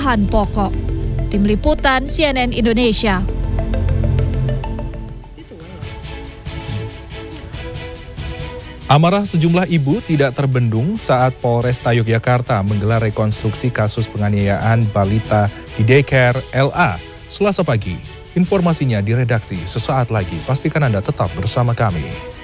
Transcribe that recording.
bahan pokok. Tim Liputan CNN Indonesia. Amarah sejumlah ibu tidak terbendung saat Polresta Yogyakarta menggelar rekonstruksi kasus penganiayaan balita di daycare LA Selasa pagi. Informasinya di redaksi sesaat lagi. Pastikan Anda tetap bersama kami.